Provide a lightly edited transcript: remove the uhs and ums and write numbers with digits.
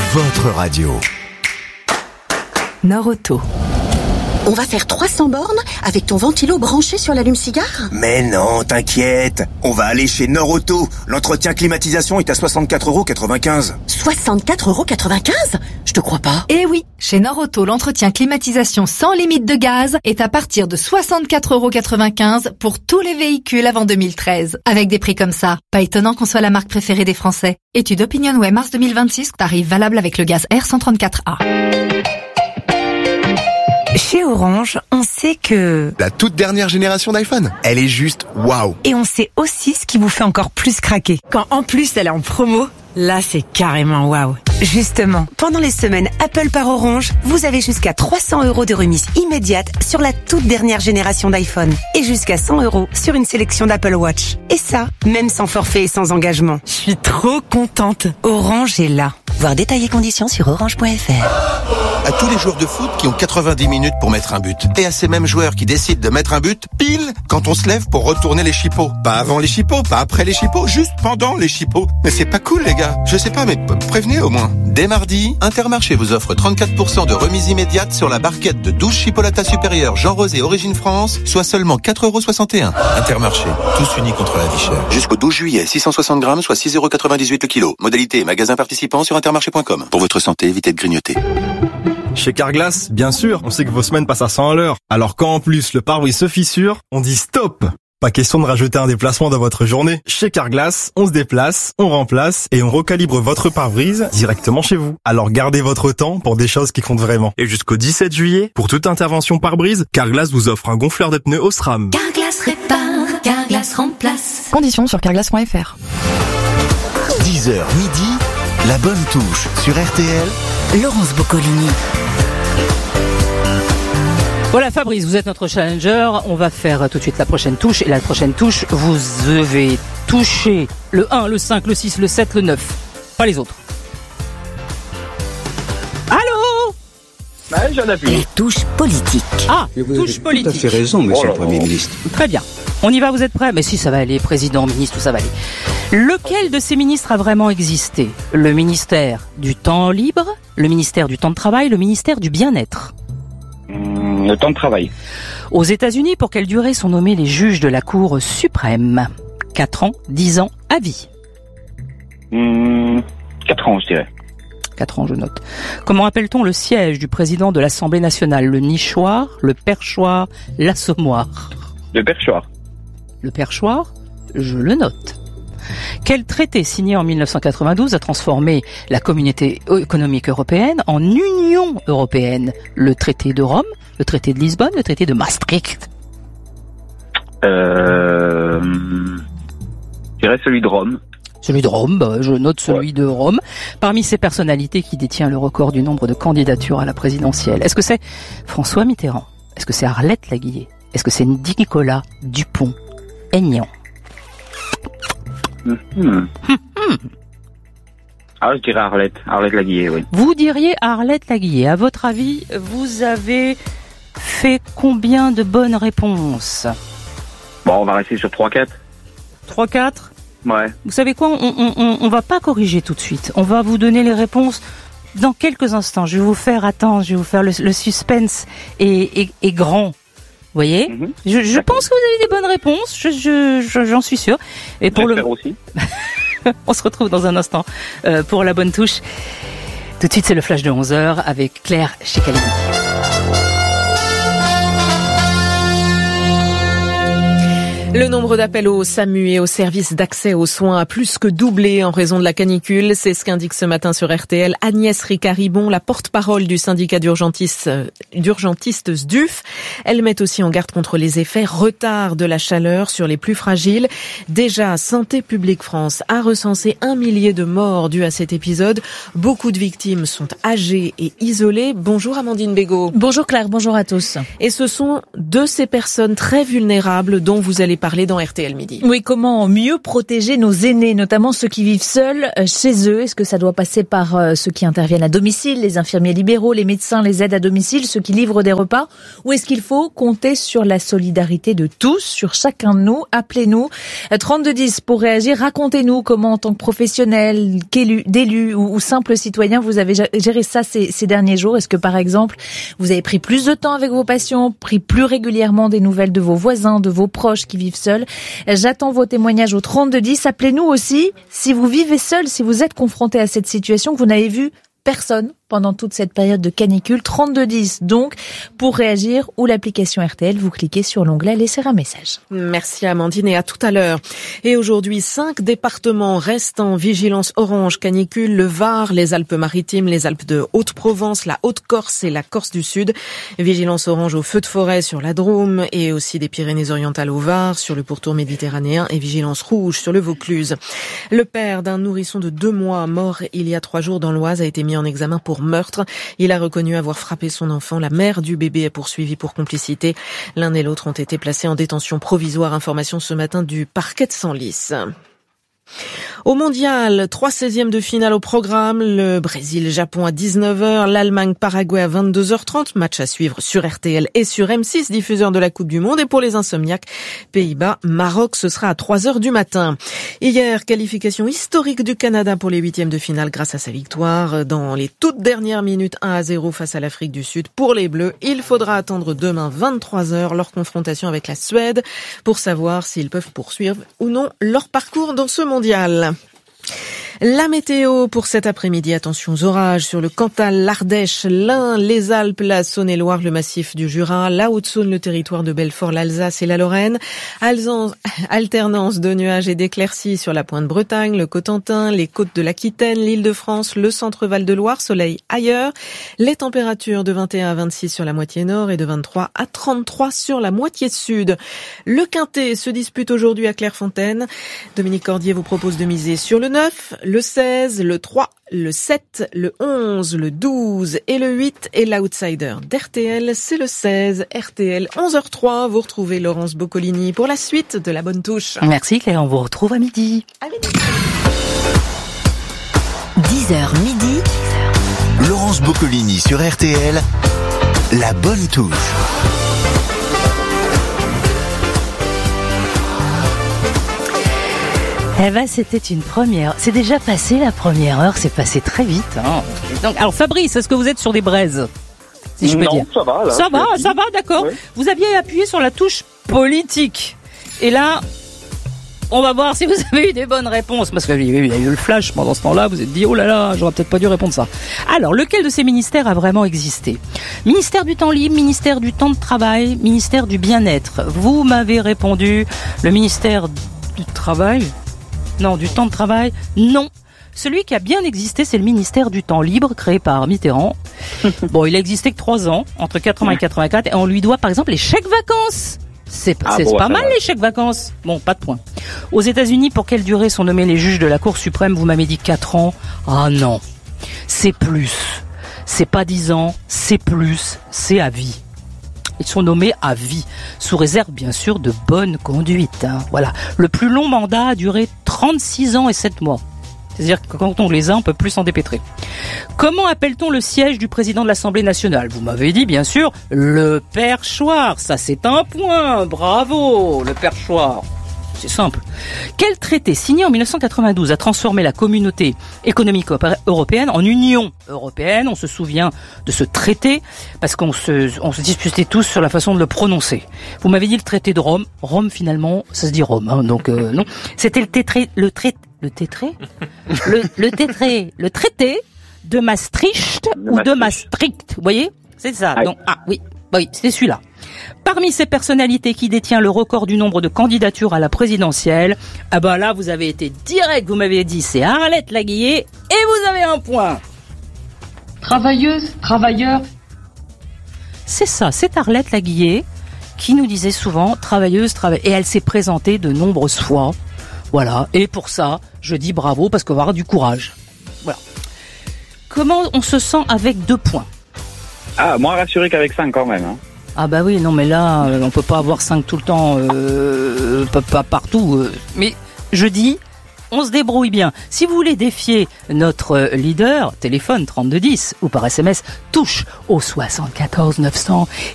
votre radio. Nord-Auto. On va faire 300 bornes avec ton ventilo branché sur l'allume-cigare ? Mais non, t'inquiète. On va aller chez Nord-Auto. L'entretien climatisation est à 64,95 €. 64,95 €? Je te crois pas. Eh oui, chez Nord-Auto, l'entretien climatisation sans limite de gaz est à partir de 64,95 € pour tous les véhicules avant 2013. Avec des prix comme ça, pas étonnant qu'on soit la marque préférée des Français. Étude OpinionWay mars 2026, tarif valable avec le gaz R134A. Chez Orange, on sait que... La toute dernière génération d'iPhone, elle est juste waouh. Et on sait aussi ce qui vous fait encore plus craquer. Quand en plus elle est en promo, là c'est carrément waouh. Justement, pendant les semaines Apple par Orange, vous avez jusqu'à 300 € de remise immédiate sur la toute dernière génération d'iPhone. Et jusqu'à 100 € sur une sélection d'Apple Watch. Et ça, même sans forfait et sans engagement. Je suis trop contente. Orange est là. Voir détails et conditions sur orange.fr. À tous les joueurs de foot qui ont 90 minutes pour mettre un but. Et à ces mêmes joueurs qui décident de mettre un but pile quand on se lève pour retourner les chipots. Pas avant les chipots, pas après les chipots, juste pendant les chipots. Mais c'est pas cool les gars. Je sais pas, mais prévenez au moins. Dès mardi, Intermarché vous offre 34% de remise immédiate sur la barquette de 12 chipolatas supérieures Jean Rosé Origine France, soit seulement 4,61 €. Intermarché, tous unis contre la vie chère. Jusqu'au 12 juillet, 660 grammes, soit 6,98 € le kilo. Modalité et magasin participant sur intermarché.com. Pour votre santé, évitez de grignoter. Chez Carglass, bien sûr, on sait que vos semaines passent à 100 à l'heure. Alors quand en plus le pare-brise se fissure, on dit stop. Pas question de rajouter un déplacement dans votre journée. Chez Carglass, on se déplace, on remplace et on recalibre votre pare-brise directement chez vous. Alors gardez votre temps pour des choses qui comptent vraiment. Et jusqu'au 17 juillet, pour toute intervention pare-brise, Carglass vous offre un gonfleur de pneus Osram. Carglass répare, Carglass remplace. Conditions sur carglass.fr. 10h midi, la bonne touche sur RTL. Laurence Boccolini. Voilà Fabrice, vous êtes notre challenger, on va faire tout de suite la prochaine touche, et la prochaine touche, vous devez toucher le 1, le 5, le 6, le 7, le 9, pas les autres. Allô ? Ouais, j'en appuie. Les touches politiques. Ah, touche politique. Tout à fait raison, monsieur le Premier ministre. Très bien, on y va, vous êtes prêts ? Mais si, ça va aller, président, ministre, tout ça va aller. Lequel de ces ministres a vraiment existé ? Le ministère du temps libre, le ministère du temps de travail, le ministère du bien-être ? Le temps de travail. Aux États-Unis, pour quelle durée sont nommés les juges de la Cour suprême ? 4 ans, 10 ans, à vie. 4 ans, je dirais. 4 ans, je note. Comment appelle-t-on le siège du président de l'Assemblée nationale ? Le nichoir, le perchoir, l'assommoir ? Le perchoir. Le perchoir, je le note. Quel traité signé en 1992 a transformé la communauté économique européenne en Union européenne ? Le traité de Rome, le traité de Lisbonne, le traité de Maastricht ? Je dirais celui de Rome. Celui de Rome, je note celui de Rome. Parmi ces personnalités, qui détient le record du nombre de candidatures à la présidentielle ? Est-ce que c'est François Mitterrand ? Est-ce que c'est Arlette Laguiller ? Est-ce que c'est Nicolas Dupont-Aignan ? Ah, je dirais Arlette Laguiller, oui. Vous diriez Arlette Laguiller. À votre avis, vous avez fait combien de bonnes réponses ? Bon, on va rester sur 3-4. 3-4 ? Ouais. Vous savez quoi ? On va pas corriger tout de suite. On va vous donner les réponses dans quelques instants. Je vais vous faire attendre, je vais vous faire le suspense est grand. Vous voyez ? Je pense que vous avez des bonnes réponses, j'en suis sûr. Et pour j'espère aussi. On se retrouve dans un instant pour la bonne touche. Tout de suite, c'est le flash de 11h avec Claire Chicalini. Le nombre d'appels au SAMU et au service d'accès aux soins a plus que doublé en raison de la canicule. C'est ce qu'indique ce matin sur RTL Agnès Ricard-Ribon, la porte-parole du syndicat d'urgentistes SDUF. Elle met aussi en garde contre les effets retard de la chaleur sur les plus fragiles. Déjà, Santé publique France a recensé 1 millier de morts dus à cet épisode. Beaucoup de victimes sont âgées et isolées. Bonjour Amandine Bégaud. Bonjour Claire, bonjour à tous. Et ce sont de ces personnes très vulnérables dont vous allez parler dans RTL Midi. Oui, comment mieux protéger nos aînés, notamment ceux qui vivent seuls chez eux? Est-ce que ça doit passer par ceux qui interviennent à domicile, les infirmiers libéraux, les médecins, les aides à domicile, ceux qui livrent des repas? Ou est-ce qu'il faut compter sur la solidarité de tous, sur chacun de nous? Appelez-nous 3210 pour réagir. Racontez-nous comment, en tant que professionnel, d'élu ou simple citoyen, vous avez géré ça ces derniers jours. Est-ce que, par exemple, vous avez pris plus de temps avec vos patients, pris plus régulièrement des nouvelles de vos voisins, de vos proches qui vivent seuls? J'attends vos témoignages au 3210. Appelez-nous aussi si vous vivez seul, si vous êtes confronté à cette situation, que vous n'avez vu personne pendant toute cette période de canicule. 3210 donc pour réagir, ou l'application RTL, vous cliquez sur l'onglet laisser un message. Merci Amandine et à tout à l'heure. Et aujourd'hui, 5 départements restent en vigilance orange canicule: le Var, les Alpes-Maritimes, les Alpes de Haute-Provence, la Haute-Corse et la Corse du Sud. Vigilance orange au feu de forêt sur la Drôme et aussi des Pyrénées-Orientales au Var, sur le pourtour méditerranéen, et vigilance rouge sur le Vaucluse. Le père d'un nourrisson de 2 mois mort il y a 3 jours dans l'Oise a été mis en examen pour meurtre. Il a reconnu avoir frappé son enfant. La mère du bébé est poursuivie pour complicité. L'un et l'autre ont été placés en détention provisoire. Information ce matin du parquet de Senlis. Au mondial, 3 16e de finale au programme. Le Brésil-Japon à 19h, l'Allemagne-Paraguay à 22h30. Match à suivre sur RTL et sur M6, diffuseur de la Coupe du Monde. Et pour les insomniaques, Pays-Bas-Maroc, ce sera à 3h du matin. Hier, qualification historique du Canada pour les 8e de finale grâce à sa victoire dans les toutes dernières minutes 1-0 face à l'Afrique du Sud. Pour les Bleus, il faudra attendre demain 23h leur confrontation avec la Suède pour savoir s'ils peuvent poursuivre ou non leur parcours dans ce mondial. La météo pour cet après-midi, attention aux orages sur le Cantal, l'Ardèche, l'Ain, les Alpes, la Saône-et-Loire, le massif du Jura, la Haute-Saône, le territoire de Belfort, l'Alsace et la Lorraine. Alternance de nuages et d'éclaircies sur la Pointe-Bretagne, le Cotentin, les côtes de l'Aquitaine, l'Île-de-France, le centre Val-de-Loire, soleil ailleurs. Les températures de 21 à 26 sur la moitié nord et de 23 à 33 sur la moitié sud. Le Quintet se dispute aujourd'hui à Clairefontaine. Dominique Cordier vous propose de miser sur le 9, le 16, le 3, le 7, le 11, le 12 et le 8. Et l'outsider d'RTL, c'est le 16. RTL, 11h03. Vous retrouvez Laurence Boccolini pour la suite de La Bonne Touche. Merci Claire, on vous retrouve à midi. 10h midi. Laurence Boccolini sur RTL. La Bonne Touche. Eh ben, c'était une première. C'est déjà passé la première heure, c'est passé très vite. Hein. Donc, alors Fabrice, est-ce que vous êtes sur des braises, si je peux dire? Ça va. Là, ça va, d'accord. Ouais. Vous aviez appuyé sur la touche politique. Et là, on va voir si vous avez eu des bonnes réponses. Parce qu'il y a eu le flash pendant ce temps-là. Vous vous êtes dit, oh là là, j'aurais peut-être pas dû répondre ça. Alors, lequel de ces ministères a vraiment existé? Ministère du temps libre, ministère du temps de travail, ministère du bien-être. Vous m'avez répondu, le ministère du travail. Non, du temps de travail, non. Celui qui a bien existé, c'est le ministère du temps libre, créé par Mitterrand. Bon, il a existé que 3 ans, entre 80 et 84, et on lui doit par exemple les chèques vacances. C'est pas mal les chèques vacances. Bon, pas de point. Aux États-Unis, pour quelle durée sont nommés les juges de la Cour suprême? Vous m'avez dit 4 ans. Ah non, c'est plus. C'est pas 10 ans, c'est plus, c'est à vie. Ils sont nommés à vie, sous réserve bien sûr de bonne conduite. Hein. Voilà. Le plus long mandat a duré 36 ans et 7 mois. C'est-à-dire que quand on les a, on peut plus s'en dépêtrer. Comment appelle-t-on le siège du président de l'Assemblée nationale? Vous m'avez dit bien sûr le perchoir. Ça c'est un point. Bravo, le perchoir. C'est simple. Quel traité signé en 1992 a transformé la communauté économique européenne en Union européenne? On se souvient de ce traité parce qu'on se disputait tous sur la façon de le prononcer. Vous m'avez dit le traité de Rome. Rome, finalement, ça se dit Rome, hein, donc non. C'était le traité de Maastricht ou de Maastricht. Vous voyez? C'est ça. Donc, oui, c'était celui-là. Parmi ces personnalités qui détient le record du nombre de candidatures à la présidentielle, ah ben là vous avez été direct, vous m'avez dit c'est Arlette Laguiller et vous avez un point. Travailleuse, travailleur. C'est ça, c'est Arlette Laguiller qui nous disait souvent travailleuse, et elle s'est présentée de nombreuses fois. Voilà, et pour ça, je dis bravo parce qu'on va avoir du courage. Voilà. Comment on se sent avec 2 points? Ah, moins rassuré qu'avec 5 quand même. Hein. Ah bah oui, non mais là, on peut pas avoir 5 tout le temps, pas partout. Mais je dis, on se débrouille bien. Si vous voulez défier notre leader, téléphone 3210 ou par SMS, touche au 74 900